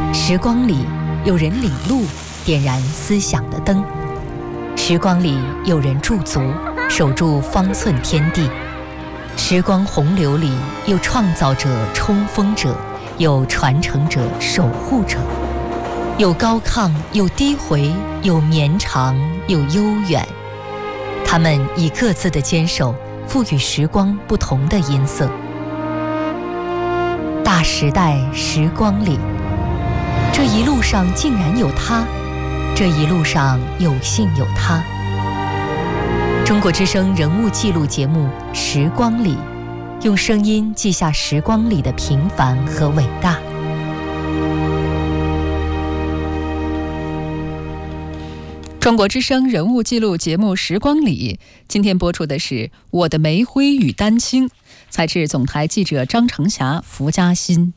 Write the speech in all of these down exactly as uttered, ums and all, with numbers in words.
时光里有人领路，点燃思想的灯；时光里有人驻足，守住方寸天地；时光洪流里有创造者、冲锋者，有传承者、守护者，有高亢，有低回，有绵长，有悠远。他们以各自的坚守，赋予时光不同的音色。大时代时光里，这一路上竟然有他，这一路上有幸有他。中国之声人物记录节目《时光里》，用声音记下时光里的平凡和伟大。 中国之声人物记录节目《时光里》，今天播出的是《我的煤灰与丹青》，采自总台记者张成霞、福嘉欣。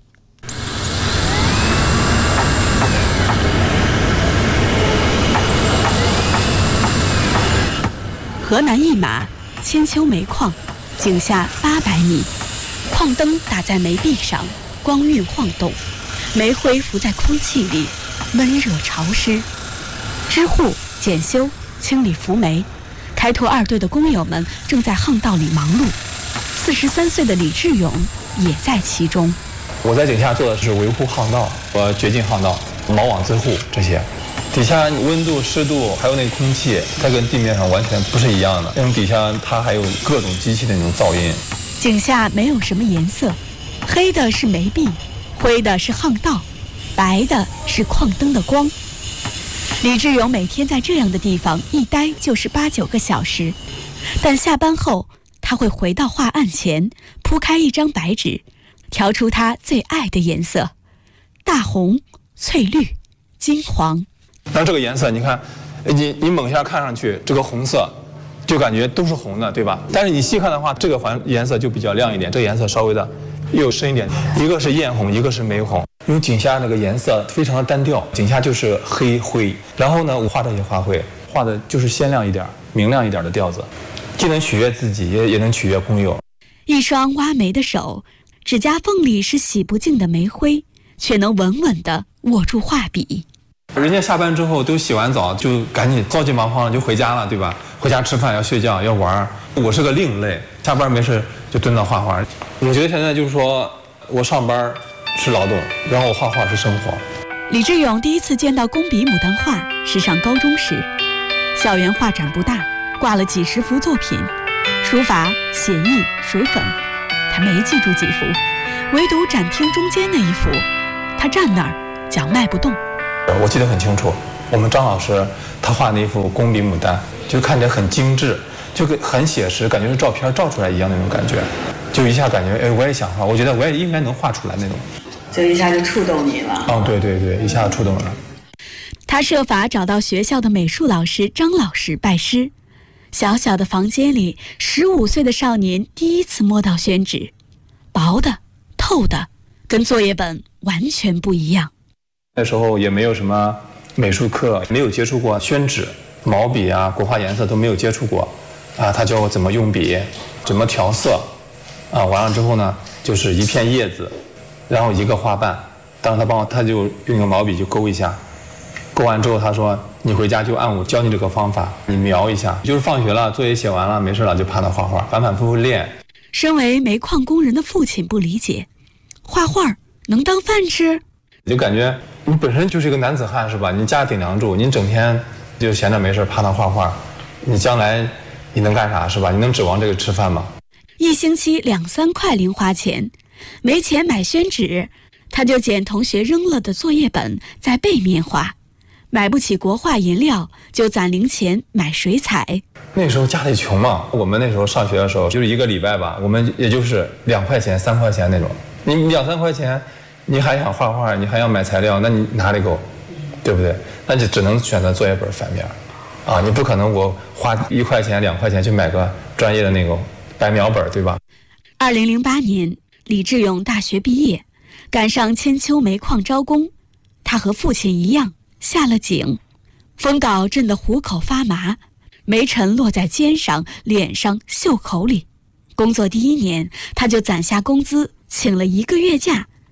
河南一马千秋煤矿，井下八百米，矿灯打在煤壁上，光晕晃动，煤灰浮在空气里，温热潮湿。支护、检修、清理浮煤，开拓二队的工友们正在巷道里忙碌。四十三岁的李志勇也在其中。 我在井下做的是维护巷道，我掘进巷道、锚网支护这些。底下温度、湿度还有那个空气，它跟地面上完全不是一样的。因为底下它还有各种机器的那种噪音。 井下没有什么颜色，黑的是煤壁，灰的是巷道，白的是矿灯的光。李志勇每天在这样的地方一待就是八九个小时，但下班后他会回到画案前，铺开一张白纸，调出他最爱的颜色：大红、翠绿、金黄。 那这个颜色，你看，你你猛一下看上去，这个红色就感觉都是红的，对吧？但是你细看的话，这个环颜色就比较亮一点，这个颜色稍微的又深一点。一个是艳红，一个是玫红。因为井下那个颜色非常的单调，井下就是黑灰。然后呢，我画这些花卉，画的就是鲜亮一点、明亮一点的调子，既能取悦自己，也也能取悦工友。 一双挖煤的手，指甲缝里是洗不净的煤灰，却能稳稳地握住画笔。 人家下班之后都洗完澡，就赶紧着急忙慌就回家了，对吧？回家吃饭要睡觉要玩。我是个另类，下班没事就蹲到画画。我觉得现在就是说我上班是劳动，然后我画画是生活。 李志勇第一次见到工笔牡丹画是上高中时，校园画展不大，挂了几十幅作品，书法、写意、水粉，他没记住几幅，唯独展厅中间那一幅，他站那儿脚迈不动。 我记得很清楚，我们张老师他画那幅工笔牡丹，就看起来很精致，就很写实，感觉是照片照出来一样那种感觉，就一下感觉哎，我也想画，我觉得我也应该能画出来那种， 就一下就触动你了。 哦，对对对，一下触动了。 他设法找到学校的美术老师张老师拜师。小小的房间里，十五岁的少年第一次摸到宣纸，薄的、透的，跟作业本完全不一样。 那时候也没有什么美术课，没有接触过宣纸、毛笔啊、国画颜色都没有接触过，啊，他教我怎么用笔，怎么调色，啊，完了之后呢，就是一片叶子，然后一个花瓣，当时他帮我，他就用个毛笔就勾一下，勾完之后他说你回家就按我教你这个方法，你描一下，就是放学了作业写完了没事了就趴那画画，反反复复练。 身为煤矿工人的父亲不理解，画画能当饭吃？ 就感觉你本身就是一个男子汉是吧？你家顶梁柱，你整天就闲着没事趴那画画，你将来你能干啥是吧？你能指望这个吃饭吗？ 一星期两三块零花钱，没钱买宣纸，他就捡同学扔了的作业本在背面画。买不起国画颜料，就攒零钱买水彩。 那时候家里穷嘛，我们那时候上学的时候就是一个礼拜吧，我们也就是两块钱三块钱那种，你两三块钱你还想画画，你还要买材料，那你哪里够，对不对？那就只能选择作业本反面啊，你不可能我花一块钱两块钱去买个专业的那个白描本，对吧？ 二零零八年李志勇大学毕业，赶上千秋煤矿招工，他和父亲一样下了井，风镐震得虎口发麻，煤尘落在肩上、脸上、袖口里。工作第一年，他就攒下工资，请了一个月假，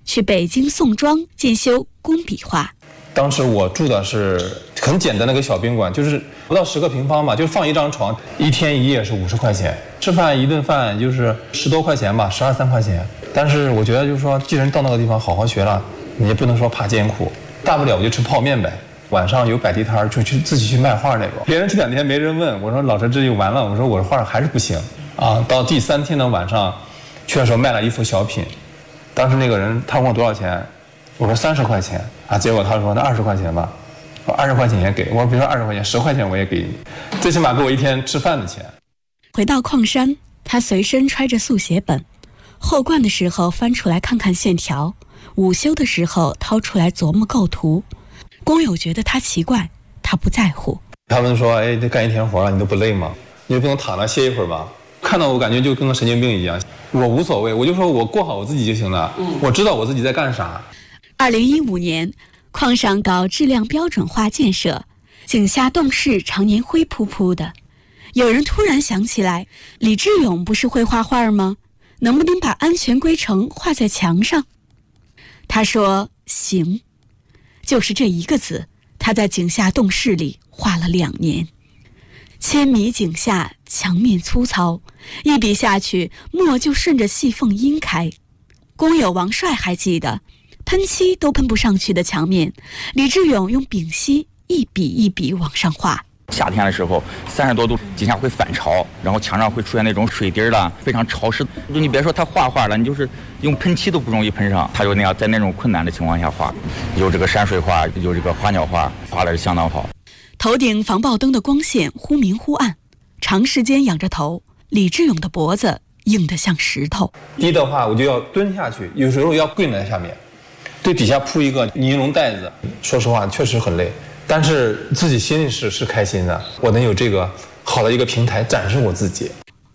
去北京宋庄进修工笔画。 当时我住的是很简单的一个小宾馆，就是不到十个平方嘛，就放一张床，一天一夜是五十块钱，吃饭一顿饭就是十多块钱吧，十二三块钱。但是我觉得就是说，既然到那个地方好好学了，你也不能说怕艰苦，大不了我就吃泡面呗。晚上有摆地摊就去自己去卖画那种，别人这两天没人问，我说老师这就完了，我说我的画还是不行啊。到第三天的晚上，去的时候卖了一幅小品，当时那个人他问我多少钱，我说三十块钱啊，结果他说那二十块钱吧，我二十块钱也给，我说别说二十块钱，十块钱我也给你，最起码给我一天吃饭的钱。 回到矿山，他随身揣着速写本，后灌的时候翻出来看看线条，午休的时候掏出来琢磨构图。工友觉得他奇怪，他不在乎。 他们说，哎，这干一天活了，你都不累吗？你就不能躺着歇一会儿吗？看到我感觉就跟个神经病一样。我无所谓，我就说我过好我自己就行了。嗯，我知道我自己在干啥。 二零一五年，矿上搞质量标准化建设，井下洞室常年灰扑扑的。有人突然想起来，李志勇不是会画画吗？能不能把安全规程画在墙上？他说行。就是这一个字，他在井下洞室里画了两年。千米井下，墙面粗糙，一笔下去，墨就顺着细缝阴开。工友王帅还记得，喷漆都喷不上去的墙面，李志勇用丙烯一笔一笔往上画。 夏天的时候，三十多度，井下会反潮，然后墙上会出现那种水滴了，非常潮湿。就你别说他画画了，你就是用喷漆都不容易喷上。他就那样在那种困难的情况下画，有这个山水画，有这个花鸟画，画的是相当好。 头顶防爆灯的光线忽明忽暗，长时间仰着头，李志勇的脖子硬得像石头。 低的话，我就要蹲下去，有时候要跪在下面，对底下铺一个尼龙袋子。说实话，确实很累。但是自己心里是是开心的，我能有这个好的一个平台展示我自己。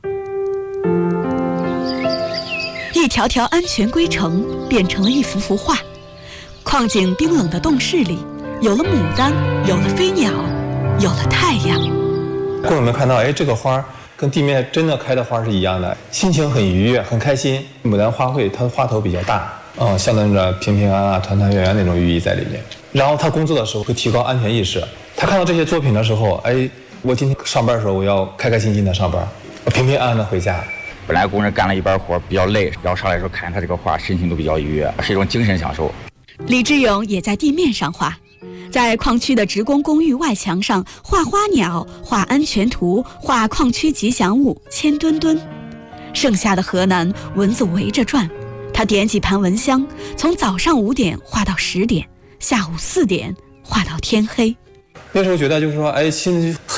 一条条安全规程变成了一幅幅画。矿井冰冷的洞室里，有了牡丹，有了飞鸟，有了太阳。 工友们看到，哎，这个花跟地面真的开的花是一样的，心情很愉悦，很开心。牡丹花卉它的花头比较大，嗯，象征着平平安安、团团圆圆那种寓意在里面。然后他工作的时候会提高安全意识。他看到这些作品的时候，哎，我今天上班的时候我要开开心心的上班，我平平安安的回家。 本来工人干了一班活比较累，然后上来的时候看他这个画，身心都比较愉悦，是一种精神享受。 李志勇也在地面上画，在矿区的职工公寓外墙上画花鸟，画安全图，画矿区吉祥物千墩墩。盛夏的河南，蚊子围着转，他点几盘蚊香，从早上五点画到十点，下午四点画到天黑。 那时候觉得就是说，哎，心里